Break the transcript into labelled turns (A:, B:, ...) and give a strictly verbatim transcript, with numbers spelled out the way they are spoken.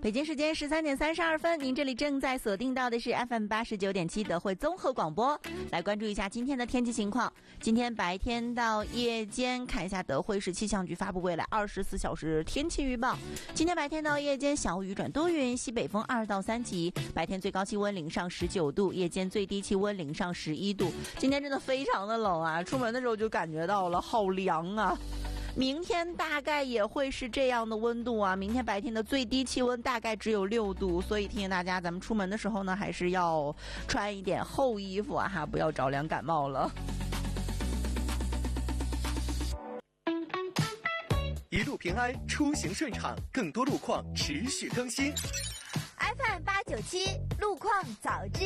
A: 北京时间十三点三十二分，您这里正在锁定到的是 F M 八十九点七德惠综合广播。来关注一下今天的天气情况。今天白天到夜间，看一下德惠市气象局发布未来二十四小时天气预报。今天白天到夜间小雨转多云，西北风二到三级，白天最高气温零上十九度，夜间最低气温零上十一度。今天真的非常的冷啊，出门的时候就感觉到了，好凉啊。明天大概也会是这样的温度啊，明天白天的最低气温大概只有六度，所以提醒大家，咱们出门的时候呢，还是要穿一点厚衣服啊哈，不要着凉感冒了。
B: 一路平安，出行顺畅，更多路况持续更新。
C: F M 八九七路况早知